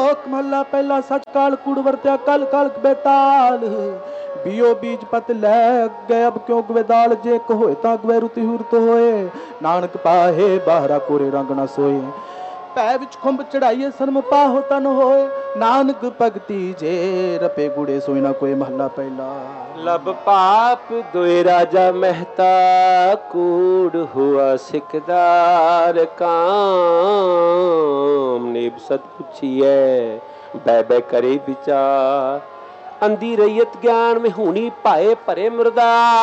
ਸ਼ਲੋਕ ਮਹਲਾ ਪਹਿਲਾ। ਸਚ ਕਾਲ ਕੂੜ ਵਰਤਿਆ ਕਲ ਕਲ ਬੇਤਾਲ। बीओ बीज पत लै गए अब क्यों गवे दाल। जे एक होए तां गवे रुति हुरत होए। नानक पाहे बाहरा कोरे रंग न सोए। पै विच खुंब चढ़ाइए सनम पाहो तन होए। नानक भगती जे रपे गुड़े सोई ना कोई। महला पहला। लब पाप दोए राजा मेहता। कूड़ हुआ सिकदार। काम नेब सत पुछिए बै बै करे विचार। अंधी रैयत ज्ञान में हूणी पाए भरे मुर्दा।